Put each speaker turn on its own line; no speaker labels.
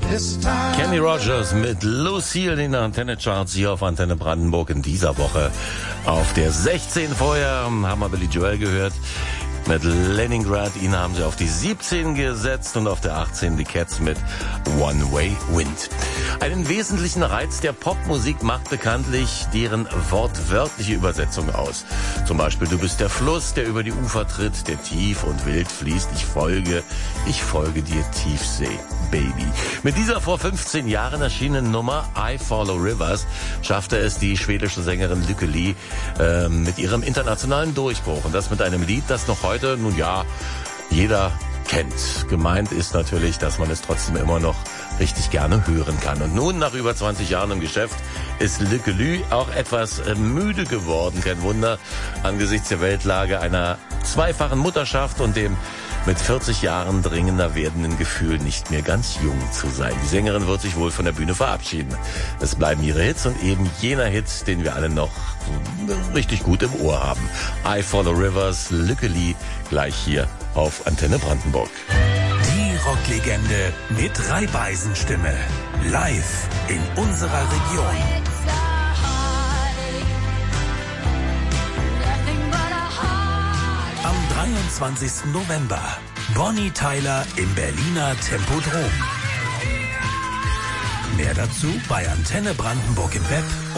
Kenny Rogers mit Lucille in der Antenne-Charts hier auf Antenne Brandenburg in dieser Woche. Auf der 16 vorher haben wir Billy Joel gehört mit Leningrad. Ihn haben sie auf die 17 gesetzt und auf der 18 die Cats mit One Way Wind. Einen wesentlichen Reiz der Popmusik macht bekanntlich deren wortwörtliche Übersetzung aus. Zum Beispiel: Du bist der Fluss, der über die Ufer tritt, der tief und wild fließt. Ich folge dir, Tiefsee, Baby. Mit dieser vor 15 Jahren erschienenen Nummer I Follow Rivers schaffte es die schwedische Sängerin Lykke Li mit ihrem internationalen Durchbruch. Und das mit einem Lied, das noch heute, nun ja, jeder kennt. Gemeint ist natürlich, dass man es trotzdem immer noch richtig gerne hören kann. Und nun, nach über 20 Jahren im Geschäft, ist Lykke Li auch etwas müde geworden. Kein Wunder, angesichts der Weltlage einer zweifachen Mutterschaft und dem mit 40 Jahren dringender werdenden Gefühl, nicht mehr ganz jung zu sein. Die Sängerin wird sich wohl von der Bühne verabschieden. Es bleiben ihre Hits und eben jener Hit, den wir alle noch richtig gut im Ohr haben. I Follow Rivers, Lykke Li, gleich hier auf Antenne Brandenburg.
Die Rocklegende mit Reibeisenstimme. Live in unserer Region. Am 23. November. Bonnie Tyler im Berliner Tempodrom. Mehr dazu bei Antenne Brandenburg im Web